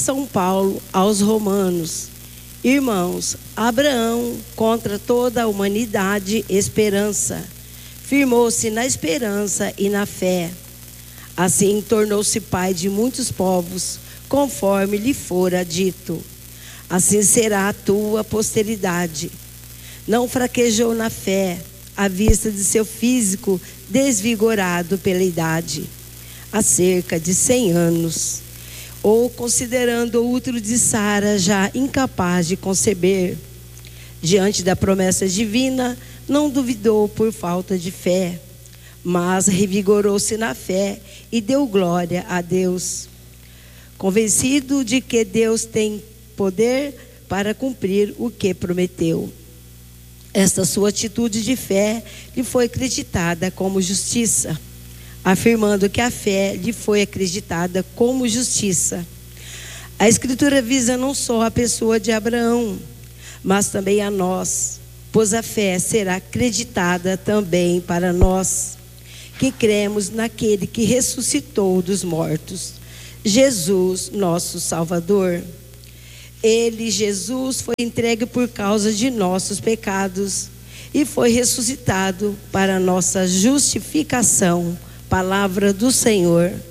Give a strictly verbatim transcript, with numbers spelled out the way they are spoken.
São Paulo aos Romanos. Irmãos, Abraão, contra toda a humanidade, esperança, firmou-se na esperança e na fé. Assim tornou-se pai de muitos povos, conforme lhe fora dito. Assim será a tua posteridade. Não fraquejou na fé, à vista de seu físico desvigorado pela idade, há cerca de cem anos. Ou considerando o útero de Sara já incapaz de conceber, diante da promessa divina, não duvidou por falta de fé, mas revigorou-se na fé e deu glória a Deus, convencido de que Deus tem poder para cumprir o que prometeu. Esta sua atitude de fé lhe foi acreditada como justiça, afirmando que a fé lhe foi acreditada como justiça. A Escritura visa não só a pessoa de Abraão, mas também a nós, pois a fé será acreditada também para nós, que cremos naquele que ressuscitou dos mortos, Jesus, nosso Salvador. Ele, Jesus, foi entregue por causa de nossos pecados e foi ressuscitado para nossa justificação. Palavra do Senhor.